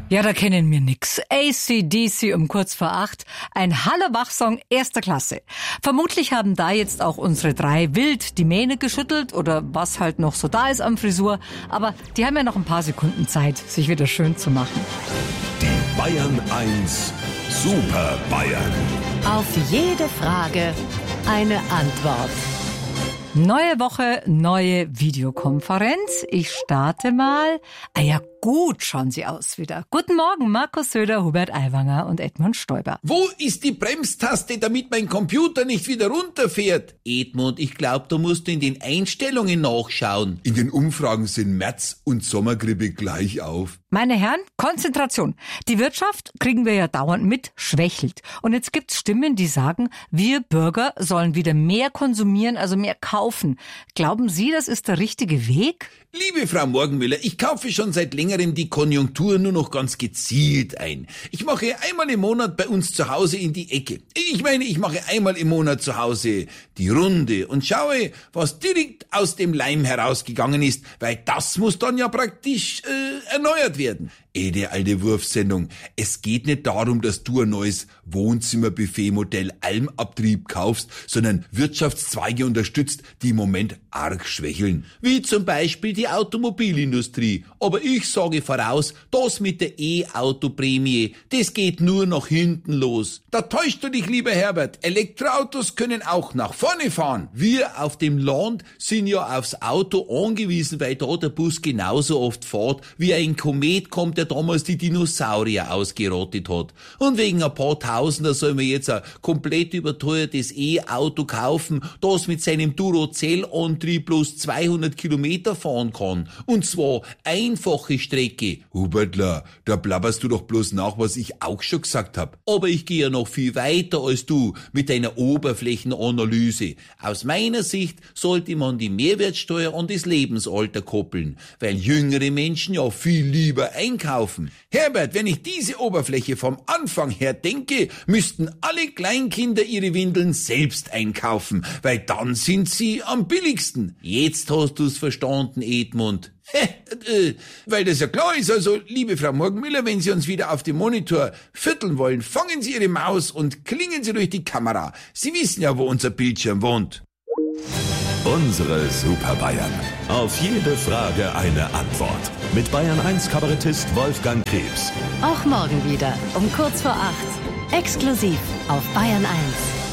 Ja, da kennen wir nix. AC/DC um kurz vor 8. Ein Hallebach-Song erster Klasse. Vermutlich haben da jetzt auch unsere drei wild die Mähne geschüttelt oder was halt noch so da ist am Frisur. Aber die haben ja noch ein paar Sekunden Zeit, sich wieder schön zu machen. Die Bayern 1 Super Bayern. Auf jede Frage eine Antwort. Neue Woche, neue Videokonferenz. Ich starte mal. Ah ja, gut schauen Sie aus wieder. Guten Morgen, Markus Söder, Hubert Aiwanger und Edmund Stoiber. Wo ist die Bremstaste, damit mein Computer nicht wieder runterfährt? Edmund, ich glaube, du musst in den Einstellungen nachschauen. In den Umfragen sind März- und Sommergrippe gleich auf. Meine Herren, Konzentration. Die Wirtschaft, kriegen wir ja dauernd mit, schwächelt. Und jetzt gibt's Stimmen, die sagen, wir Bürger sollen wieder mehr konsumieren, also mehr kaufen. Glauben Sie, das ist der richtige Weg? Liebe Frau Morgenmüller, ich kaufe schon seit längerem die Konjunktur nur noch ganz gezielt ein. Ich mache einmal im Monat bei uns zu Hause in die Ecke. Ich mache einmal im Monat zu Hause die Runde und schaue, was direkt aus dem Leim herausgegangen ist, weil das muss dann ja praktisch erneuert werden. Die alte Wurfsendung. Es geht nicht darum, dass du ein neues Wohnzimmerbuffet-Modell Almabtrieb kaufst, sondern Wirtschaftszweige unterstützt, die im Moment arg schwächeln. Wie zum Beispiel die Automobilindustrie. Aber ich sage voraus, das mit der E-Auto-Prämie, das geht nur nach hinten los. Da täuscht du dich, lieber Herbert. Elektroautos können auch nach vorne fahren. Wir auf dem Land sind ja aufs Auto angewiesen, weil da der Bus genauso oft fährt, wie ein Komet kommt, der damals die Dinosaurier ausgerottet hat. Und wegen ein paar Tausender soll man jetzt ein komplett überteuertes E-Auto kaufen, das mit seinem Duracell-Antrieb bloß 200 Kilometer fahren kann. Und zwar einfache Strecke. Hubertler, da blabberst du doch bloß nach, was ich auch schon gesagt hab. Aber ich gehe ja noch viel weiter als du mit deiner Oberflächenanalyse. Aus meiner Sicht sollte man die Mehrwertsteuer an das Lebensalter koppeln, weil jüngere Menschen ja viel lieber einkaufen. Herbert, wenn ich diese Oberfläche vom Anfang her denke, müssten alle Kleinkinder ihre Windeln selbst einkaufen, weil dann sind sie am billigsten. Jetzt hast du's verstanden, Edmund. Weil das ja klar ist, also, liebe Frau Morgenmüller, wenn Sie uns wieder auf dem Monitor vierteln wollen, fangen Sie Ihre Maus und klingen Sie durch die Kamera. Sie wissen ja, wo unser Bildschirm wohnt. Unsere Super Bayern. Auf jede Frage eine Antwort. Mit Bayern 1 Kabarettist Wolfgang Krebs. Auch morgen wieder um kurz vor 8. Exklusiv auf Bayern 1.